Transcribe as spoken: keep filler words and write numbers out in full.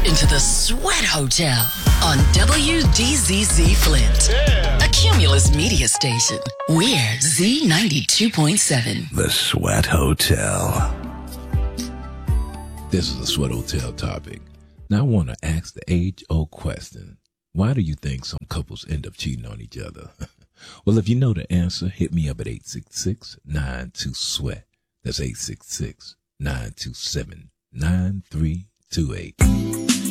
into the Sweat Hotel on W D Z Z Flint, yeah. A Cumulus media station. We're Z ninety-two point seven. The Sweat Hotel. This is a Sweat Hotel topic. Now I want to ask the age-old question. Why do you think some couples end up cheating on each other? Well, if you know the answer, hit me up at eight six six, nine two, S W E A T. That's eight six six, nine two seven, nine three two eight.